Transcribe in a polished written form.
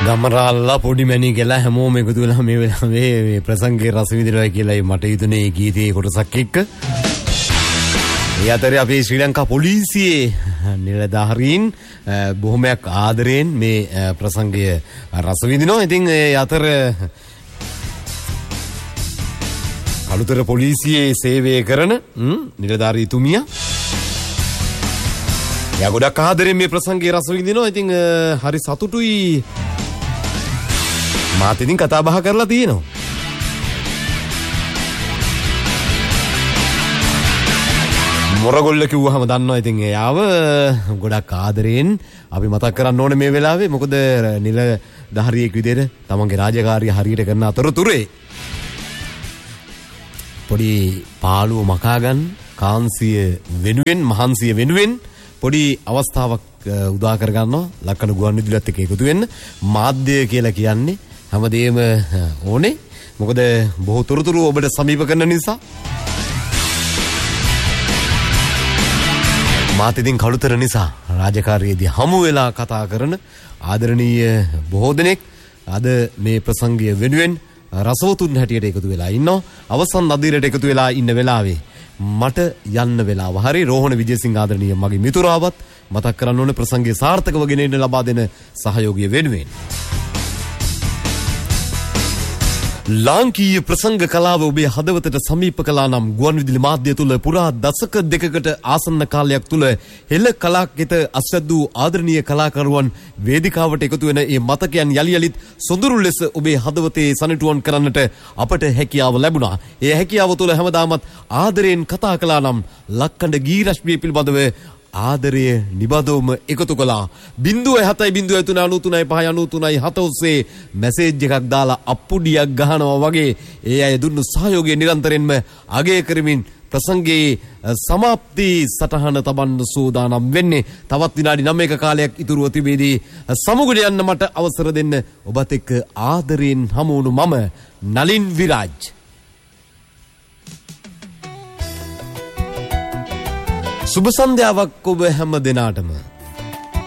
ගමරාල්ලා පොඩි මැණි කියලා හැමෝම එකතු වෙලා මේ වෙලාවේ මේ ප්‍රසංගේ රස විඳිනවා කියලායි මට හිතුනේ ගීතයේ කොටසක් එක්ක. ඒ අතරේ අපේ ශ්‍රී ලංකා පොලිසියේ නිලධාරීන් බොහොමයක් ආදරයෙන් මේ ප්‍රසංගය රස විඳිනවා. ඉතින් ඒ අතර අලුතර පොලිසියේ සේවය කරන නිලධාරීතුමියා යා ගොඩක් ආදරෙන් මේ ප්‍රසංගයේ රස විඳිනවා. ඉතින් හරි සතුටුයි. මාත් ඉතින් කතා බහ කරලා තියෙනවා. මොරගොල්ල කිව්වහම දන්නවා ඉතින් එයාව ගොඩක් ආදරෙන් අපි මතක් කරන්න ඕනේ මේ වෙලාවේ. මොකද නිලධාරියෙක් විදිහට තමන්ගේ රාජකාරිය හරියට කරන අතරතුරේ පොඩි පාළුව මකා ගන්න කාන්සිය වෙනුවෙන් මහන්සිය වෙනුවෙන් පොඩි අවස්ථාවක් උදා කර ගන්නවා. ලක්කන ගුවන්විදුලියත් එක්ක එකතු වෙන්න. මාධ්‍ය කියලා කියන්නේ හැමදේම ඕනේ. මොකද බොහෝ තොරතුරු ඔබට සමීප කරන නිසා. මාත් ඉතින් කළුතර නිසා රාජකාරියේදී හමු වෙලා කතා කරන ආදරණීය බොහෝ දෙනෙක් අද මේ ප්‍රසංගය වෙනුවෙන් රසවතුන් හැටියට එකතු වෙලා ඉන්නවා. අවසන් අදිරට එකතු වෙලා ඉන්න වෙලාවේ මට යන්න වෙලාව හරි. රෝහණ විජේසිංහ ආදරණීය මගේ මිතුරාවත් මතක් කරන්න ඕනේ ප්‍රසංගය සාර්ථකව ගෙනෙන්න ලබා දෙන සහයෝගය වෙනුවෙන්. ලාංකීය ප්‍රසංග කලාව ඔබේ හදවතට සමීප කළා නම් ගුවන්විදුලි මාධ්‍ය තුල පුරා දශක දෙකකට ආසන්න කාලයක් තුල හෙළ කලාකෙත අස්වැද්ද වූ ආදරණීය කලාකරුවන් වේදිකාවට එකතු වෙන මේ මතකයන් යලි යලිත් සොඳුරු ලෙස ඔබේ හදවතේ සනිටුවන් කරන්නට අපට හැකියාව ලැබුණා. ඒ හැකියාව තුල හැමදාමත් ආදරයෙන් කතා කළා නම් ලක්කඬ ගී රශ්මිය පිළිබඳව ආදරය නිබදවම එකතු කළා. 0.70393.593.7 ඔස්සේ මැසේජ් එකක් දාලා අප්පුඩියක් ගහනවා වගේ ඒ අය දුන්නු සහයෝගය නිරන්තරයෙන්ම අගය කරමින් ප්‍රසංගයේ සමාප්ති සටහන තබන්න සූදානම් වෙන්නේ. තවත් විනාඩි 9ක කාලයක් ඉතුරුව තිබෙදී සමුගට යන්න මට අවසර දෙන්න. ඔබත් එක්ක ආදරයෙන් හමු වුණු මම නලින් විරාජ්. සුබ සන්ධ්‍යාවක් ඔබ හැම දිනාටම.